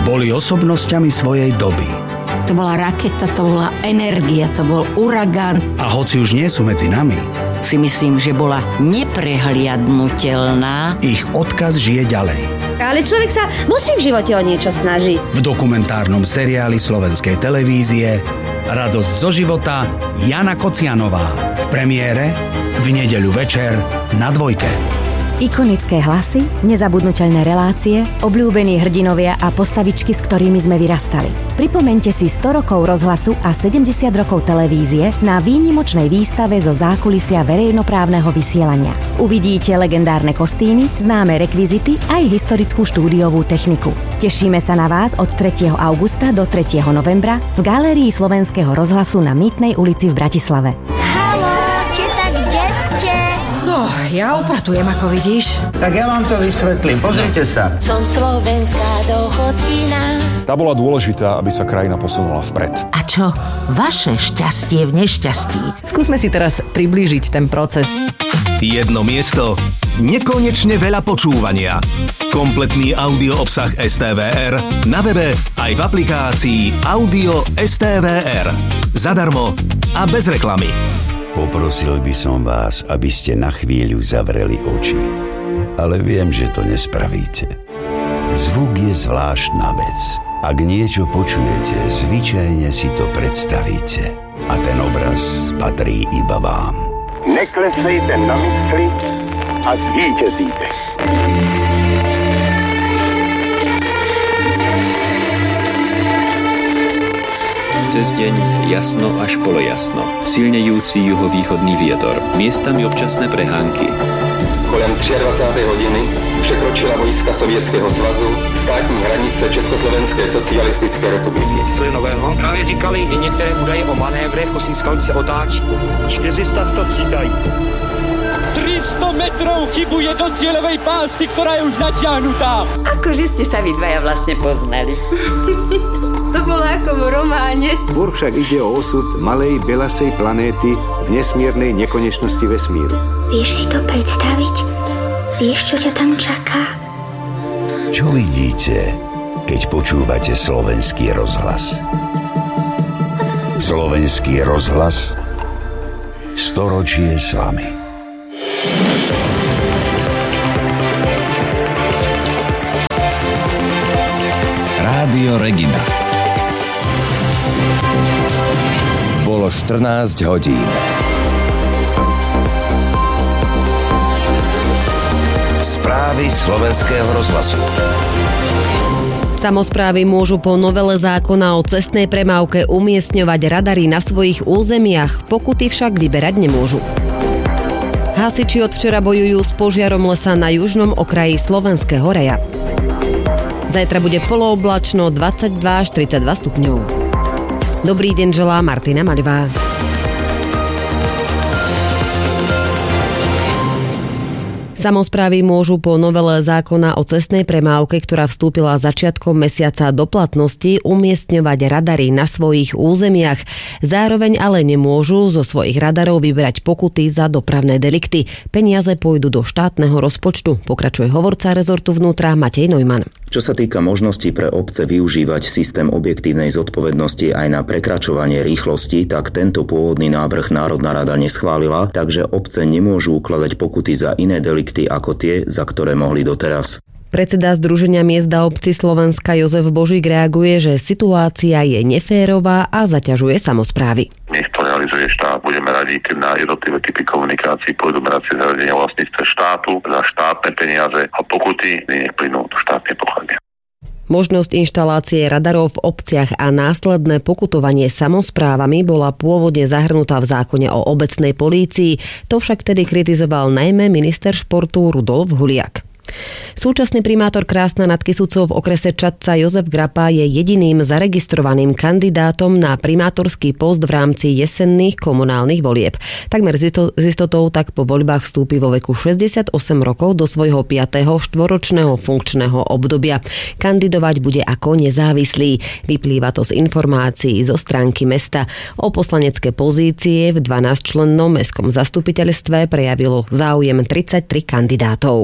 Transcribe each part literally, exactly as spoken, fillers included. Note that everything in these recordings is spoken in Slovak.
boli osobnosťami svojej doby. To bola raketa, to bola energia, to bol uragán. A hoci už nie sú medzi nami, si myslím, že bola neprehliadnutelná. Ich odkaz žije ďalej. Ale človek sa musí v živote o niečo snažiť. V dokumentárnom seriáli slovenskej televízie Radosť zo života Jana Kocianová. V premiére v nedeľu večer na Dvojke. Ikonické hlasy, nezabudnuteľné relácie, obľúbení hrdinovia a postavičky, s ktorými sme vyrastali. Pripomeňte si sto rokov rozhlasu a sedemdesiat rokov televízie na výnimočnej výstave zo zákulisia verejnoprávneho vysielania. Uvidíte legendárne kostýmy, známe rekvizity aj historickú štúdiovú techniku. Tešíme sa na vás od tretieho augusta do tretieho novembra v galérii Slovenského rozhlasu na Mýtnej ulici v Bratislave. No, ja upratujem, ako vidíš. Tak ja vám to vysvetlím, pozrite sa. Som slovenská dochodkyna. Tá bola dôležitá, aby sa krajina posunula vpred. A čo vaše šťastie v nešťastí? Skúsme si teraz priblížiť ten proces. Jedno miesto, nekonečne veľa počúvania. Kompletný audio obsah es té vé er na webe aj v aplikácii Audio es té vé er. Zadarmo a bez reklamy. Poprosil by som vás, aby ste na chvíľu zavreli oči. Ale viem, že to nespravíte. Zvuk je zvláštna vec. Ak niečo počujete, zvyčajne si to predstavíte. A ten obraz patrí iba vám. Neklesejte na mysli a zvíťazíte. Cez deň jasno až polojasno. Silnejúci juhovýchodný vietor. Miestami občasné prehánky. Kolem dvadsiatej tretej hodiny překročila vojska Sovětského svazu státní hranice Československé socialistické republiky. Co je nového? Právě říkali i některé údaje o manévrech, kosmí skalky se otáčí. čtyři sta střídají. tri sto metrov chybuje do cieľovej pásky, ktorá je už natiahnutá. Akože ste sa vy dvaja vlastne poznali. To bolo ako v románe. Tvor však ide o osud malej belasej planéty v nesmiernej nekonečnosti vesmíru. Vieš si to predstaviť? Vieš, čo ťa tam čaká? Čo vidíte, keď počúvate Slovenský rozhlas? Slovenský rozhlas storočie s vami. Rádio Regina. Bolo štrnásť hodín. Správy Slovenského rozhlasu. Samosprávy môžu po novele zákona o cestnej premávke umiestňovať radary na svojich územiach, pokuty však vyberať nemôžu. Hasiči od včera bojujú s požiarom lesa na južnom okraji Slovenského raja. Zajtra bude polooblačno dvadsaťdva až tridsaťdva stupňov. Dobrý deň želá Martina Maľová. Samosprávy môžu po novele zákona o cestnej premávke, ktorá vstúpila začiatkom mesiaca do platnosti, umiestňovať radary na svojich územiach. Zároveň ale nemôžu zo svojich radarov vybrať pokuty za dopravné delikty. Peniaze pôjdu do štátneho rozpočtu, pokračuje hovorca rezortu vnútra Matej Neumann. Čo sa týka možností pre obce využívať systém objektívnej zodpovednosti aj na prekračovanie rýchlosti, tak tento pôvodný návrh Národná rada neschválila, takže obce nemôžu ukladať pokuty za iné delikty ako tie, za ktoré mohli doteraz. Predseda Združenia miest a obcí Slovenska Jozef Božík reaguje, že situácia je neférová a zaťažuje samosprávy. Nech to realizuje štát. Budeme radi, keď na jednotlivé typy komunikácií pôjdu meracie zariadenia vlastníctve štátu za štátne peniaze a pokuty nech plynú do štátnej pokladne. Možnosť inštalácie radarov v obciach a následné pokutovanie samosprávami bola pôvodne zahrnutá v zákone o obecnej polícii. To však tedy kritizoval najmä minister športu Rudolf Huliak. Súčasný primátor Krásna nad Kysucou v okrese Čadca Jozef Grapa je jediným zaregistrovaným kandidátom na primátorský post v rámci jesenných komunálnych volieb. Takmer z istotou tak po voľbách vstúpi vo veku šesťdesiatosem rokov do svojho piateho štvoročného funkčného obdobia. Kandidovať bude ako nezávislý. Vyplýva to z informácií zo stránky mesta. O poslanecké pozície v dvanásťčlennom mestskom zastupiteľstve prejavilo záujem tridsaťtri kandidátov.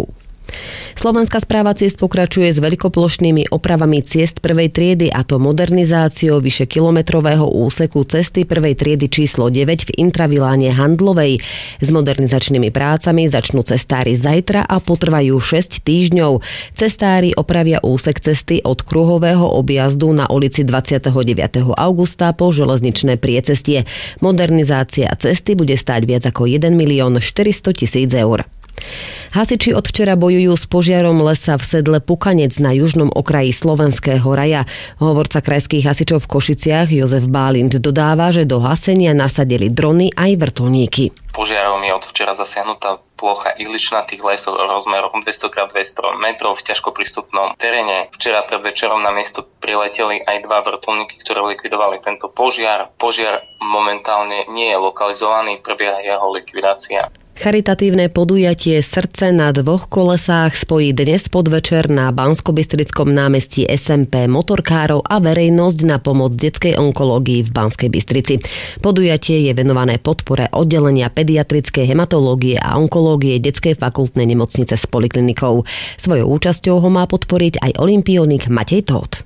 Slovenská správa ciest pokračuje s veľkoplošnými opravami ciest prvej triedy, a to modernizáciou vyše kilometrového úseku cesty prvej triedy číslo deväť v intraviláne Handlovej. S modernizačnými prácami začnú cestári zajtra a potrvajú šesť týždňov. Cestári opravia úsek cesty od kruhového objazdu na ulici dvadsiateho deviateho augusta po železničné priecestie. Modernizácia cesty bude stáť viac ako jeden milión štyristo tisíc eur. Hasiči od včera bojujú s požiarom lesa v sedle Pukanec na južnom okraji Slovenského raja. Hovorca krajských hasičov v Košiciach Jozef Bálint dodáva, že do hasenia nasadili drony aj vrtuľníky. Požiarom je od včera zasiahnutá plocha ihličnatých lesov rozmerom dvesto krát dvesto metrov v ťažko prístupnom teréne. Včera pred večerom na miesto prileteli aj dva vrtuľníky, ktoré likvidovali tento požiar. Požiar momentálne nie je lokalizovaný, prebieha jeho likvidácia. Charitatívne podujatie Srdce na dvoch kolesách spojí dnes podvečer na Banskobystrickom námestí es em pé motorkárov a verejnosť na pomoc detskej onkológii v Banskej Bystrici. Podujatie je venované podpore oddelenia pediatrickej hematológie a onkológie detskej fakultnej nemocnice s poliklinikou. Svojou účasťou ho má podporiť aj olympionik Matej Tóth.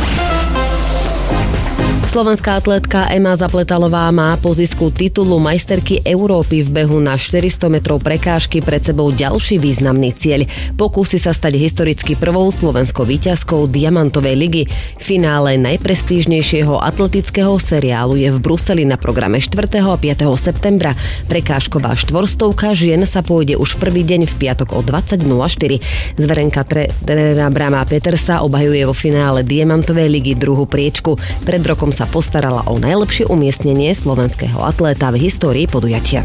Slovenská atlétka Ema Zapletalová má po zisku titulu majsterky Európy v behu na štyristo metrov prekážky pred sebou ďalší významný cieľ. Pokúsi sa stať historicky prvou slovenskou víťazkou Diamantovej ligy. Finále najprestížnejšieho atletického seriálu je v Bruseli na programe štvrtého a piateho septembra. Prekážková štvorstovka žien sa pôjde už prvý deň v piatok o dvadsať nula štyri. Zverenka trénera Brama Petersa obhajuje vo finále Diamantovej ligy druhú priečku. Pred rokom sa postarala o najlepšie umiestnenie slovenského atléta v histórii podujatia.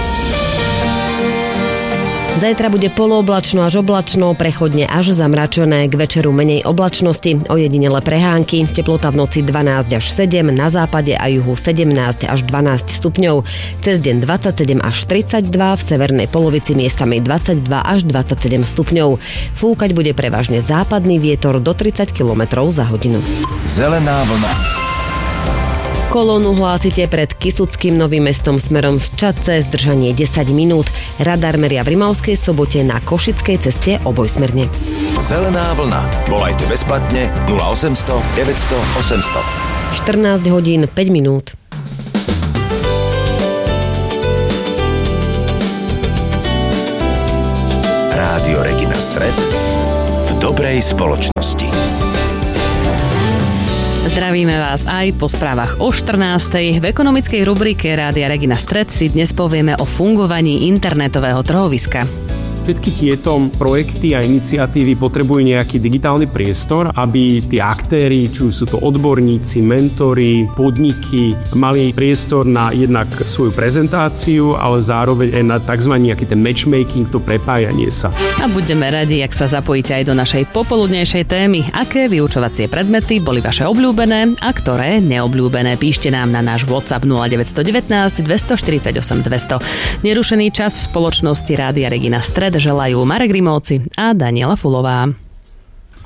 Zajtra bude polooblačno až oblačno, prechodne až zamračené, k večeru menej oblačnosti, ojedinele prehánky, teplota v noci dvanásť až sedem, na západe a juhu sedemnásť až dvanásť stupňov, cez deň dvadsaťsedem až tridsaťdva, v severnej polovici miestami dvadsaťdva až dvadsaťsedem stupňov. Fúkať bude prevažne západný vietor do tridsať kilometrov za hodinu. Zelená vlna. Kolónu hlásite pred Kysuckým Novým Mestom smerom z Čadce, zdržanie desať minút. Radar meria v Rimavskej Sobote na Košickej ceste obojsmerne. Zelená vlna. Volajte bezplatne nula osemsto deväťsto osemsto. štrnásť hodín päť minút. Rádio Regina Stred v dobrej spoločnosti. Zdravíme vás aj po správach o štrnástej. V ekonomickej rubrike Rádia Regina Stred si dnes povieme o fungovaní internetového trhoviska. Všetky tieto projekty a iniciatívy potrebujú nejaký digitálny priestor, aby tí aktéri, či už sú to odborníci, mentori, podniky, mali priestor na jednak svoju prezentáciu, ale zároveň aj na tzv. Nejaký ten matchmaking, to prepájanie sa. A budeme radi, ak sa zapojíte aj do našej popoludnejšej témy. Aké vyučovacie predmety boli vaše obľúbené a ktoré neobľúbené? Píšte nám na náš WhatsApp nula deväť jedna deväť, dva štyri osem, dvesto. Nerušený čas v spoločnosti Rádia Regina Stred želajú Marek Rimovci a Daniela Fulová.